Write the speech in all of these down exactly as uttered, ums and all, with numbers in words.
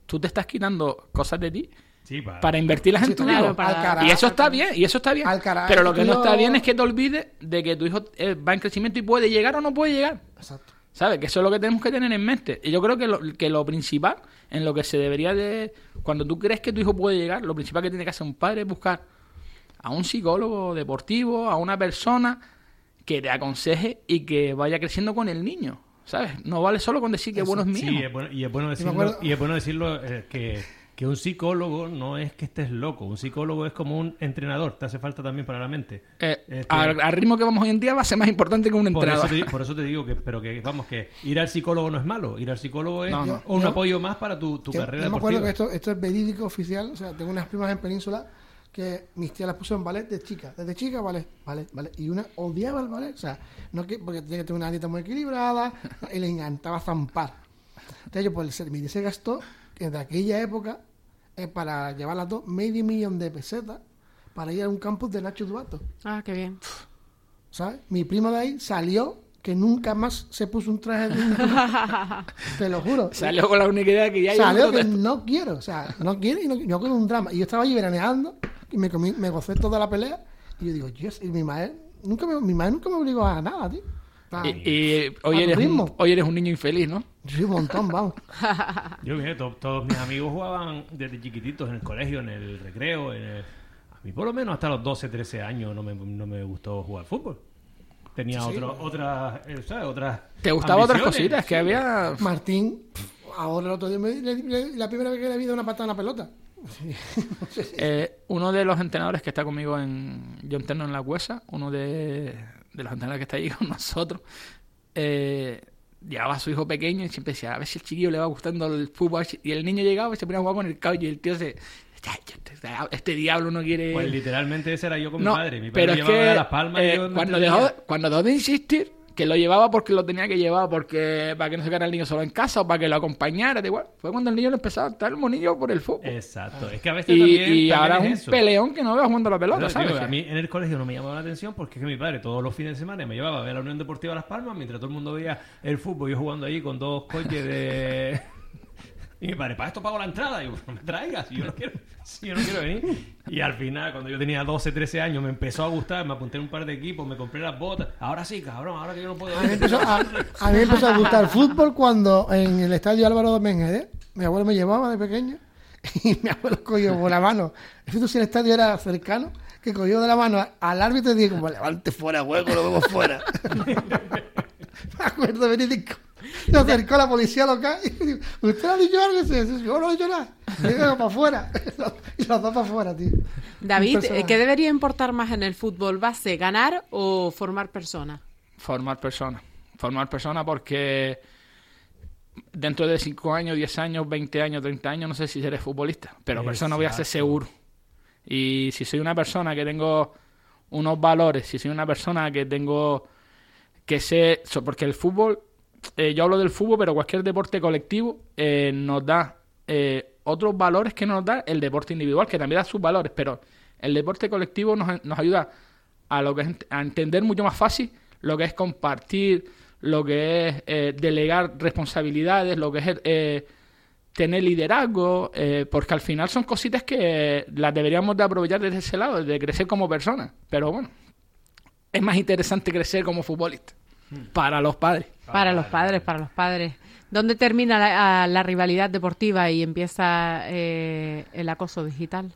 tú te estás quitando cosas de ti Sí, para, para invertirlas Sí, en tu claro, hijo. para- Alcaraz. Y eso está bien, y eso está bien. Alcaraz, Pero lo que no tío- está bien es que te olvides de que tu hijo eh, va en crecimiento y puede llegar o no puede llegar. Exacto. ¿Sabes? Que eso es lo que tenemos que tener en mente. Y yo creo que lo, que lo principal, en lo que se debería de... Cuando tú crees que tu hijo puede llegar, lo principal que tiene que hacer un padre es buscar a un psicólogo deportivo, a una persona que te aconseje y que vaya creciendo con el niño. ¿Sabes? No vale solo con decir que bueno es mío. Sí, es bueno, y es bueno decirlo, acuerdo- y es bueno decirlo eh, que, que un psicólogo no es que estés loco. Un psicólogo es como un entrenador. Te hace falta también para la mente. Eh, Este- al, al ritmo que vamos hoy en día va a ser más importante que un Por eso, entrenador. te, por eso te digo que, pero que vamos, que ir al psicólogo no es malo. Ir al psicólogo es No, no. un Yo- apoyo más para tu, tu Yo, carrera yo me acuerdo deportiva. que esto, esto es verídico oficial. O sea, tengo unas primas en Península que mis tías las puso en ballet de chica. Desde chica, ballet, ballet, ballet. Y una odiaba el ballet. O sea, no que, porque tenía que tener una dieta muy equilibrada y le encantaba zampar. Entonces yo, por el servicio se gastó desde aquella época eh, para llevar las dos medio millón de pesetas para ir a un campus de Nacho Duato. Ah, qué bien. ¿Sabes? Mi prima de ahí salió que nunca más se puso un traje de un... Te lo juro. Salió con la única idea que ya hay Salió otro que texto. no quiero, o sea, no quiero y no, yo con un drama. Y yo estaba allí veraneando y me comí, me gocé toda la pelea y yo digo, yes, y mi madre nunca me, mi madre nunca me obligó a nada, tío. O sea, Y, y hoy, a tu eres un, ritmo. hoy eres un niño infeliz, ¿no? sí, un montón, vamos. Yo, mire, to- todos mis amigos jugaban desde chiquititos en el colegio, en el recreo. En el... A mí, por lo menos, hasta los doce, trece años no me, no me gustó jugar fútbol. Tenía Sí, sí. otro, otras, eh, ¿sabes? Otras ¿Te gustaban otras ambiciones. cositas? Que Sí. había... Martín, pff, ahora el otro día me, le- le- la primera vez que le vi de una patada a una pelota. Sí. No sé si- Eh, uno de los entrenadores que está conmigo en... Yo entreno en la Cuesa, uno de, de los entrenadores que está ahí con nosotros, eh, llevaba a su hijo pequeño y siempre decía, a ver si el chiquillo le va gustando el fútbol. Y el niño llegaba y se ponía a jugar con el caballo y el tío se... Este diablo no quiere... Pues literalmente ese era yo con No, mi padre. Mi padre pero me es llevaba que a Las Palmas y eh, yo me cuando, entretenía. dejó, cuando dejó de insistir, que lo llevaba porque lo tenía que llevar, porque para que no se quedara el niño solo en casa o para que lo acompañara, da igual. Fue cuando el niño le empezaba a estar el monillo por el fútbol. Exacto. Es que a veces y también, y también ahora es es un eso. peleón que no veo jugando a la pelota, Pero, ¿sabes? tío, a mí en el colegio no me llamaba la atención porque es que mi padre todos los fines de semana me llevaba a ver la Unión Deportiva Las Palmas mientras todo el mundo veía el fútbol, yo jugando allí con dos coches de... Y mi padre, para esto pago la entrada. Y yo, no me traigas, si yo no quiero, si yo no quiero venir. Y al final, cuando yo tenía doce, trece años, me empezó a gustar, me apunté en un par de equipos, me compré las botas. Ahora sí, cabrón, ahora que yo no puedo A mí, me ver. empezó a, a mí me empezó a gustar el fútbol cuando en el estadio Álvaro Domínguez, ¿eh? Mi abuelo me llevaba de pequeño y mi abuelo cogió por la mano. Fíjate si el estadio era cercano, que cogió de la mano al árbitro y dijo, como, levante fuera, hueco, lo vemos fuera. Me acuerdo verídico. Se acercó la policía local y dijo, ¿usted ha dicho algo? Y dice, yo no he dicho nada. Y digo, para afuera. Y los dos para afuera, tío. David, Un personaje. ¿qué debería importar más en el fútbol base? ¿Ganar o formar personas? Formar personas. Formar personas porque dentro de cinco años, diez años, veinte años, treinta años, no sé si seré futbolista, pero persona voy a ser Exacto. seguro. Y si soy una persona que tengo unos valores, si soy una persona que tengo que sé, so- porque el fútbol, eh, yo hablo del fútbol, pero cualquier deporte colectivo eh, nos da eh, otros valores que nos da el deporte individual, que también da sus valores, pero el deporte colectivo nos, nos ayuda a lo que es ent- a entender mucho más fácil lo que es compartir, lo que es eh, delegar responsabilidades, lo que es eh, tener liderazgo, eh, porque al final son cositas que las deberíamos de aprovechar desde ese lado, de crecer como personas. Pero bueno, es más interesante crecer como futbolista para los padres. Para los padres, para los padres. ¿Dónde termina la, a- la rivalidad deportiva y empieza eh, el acoso digital?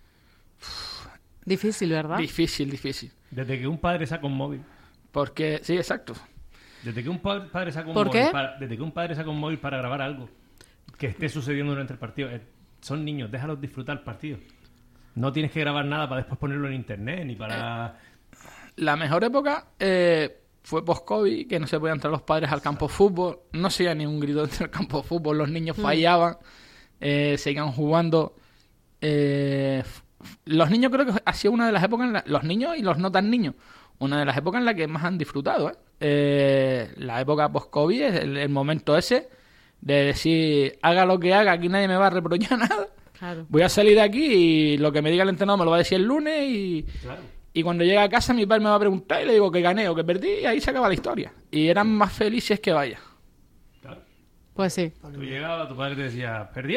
Difícil, ¿verdad? Difícil, difícil. Desde que un padre saca un móvil. Porque, sí, exacto. Desde que un pa- padre saca un ¿Por móvil qué? para, desde que un padre saca un móvil para grabar algo que esté sucediendo durante el partido, eh, son niños, déjalos disfrutar el partido. No tienes que grabar nada para después ponerlo en internet ni para... La mejor época eh, fue post-COVID, que no se podían entrar los padres al campo de fútbol. No se oía ni un grito dentro del campo de fútbol. Los niños fallaban, eh, seguían jugando. Eh, f- los niños creo que ha sido una de las épocas, en la- los niños y los no tan niños, una de las épocas en las que más han disfrutado. ¿eh? Eh, la época post-COVID es el, el momento ese de decir, haga lo que haga, aquí nadie me va a reprochar nada. Claro. Voy a salir de aquí y lo que me diga el entrenador me lo va a decir el lunes y... Claro. Y cuando llega a casa mi padre me va a preguntar y le digo que gané o que perdí y ahí se acaba la historia. Y eran más felices que vaya. Claro. Pues sí. Tú llegabas, tu padre te decía, perdí.